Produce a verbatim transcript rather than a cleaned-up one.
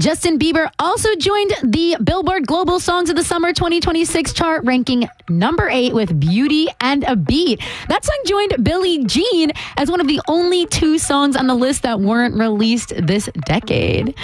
Justin Bieber also joined the Billboard Global Songs of the Summer twenty twenty-six chart, ranking number eight with Beauty and a Beat. That song joined Billie Jean as one of the only two songs on the list that weren't released this decade.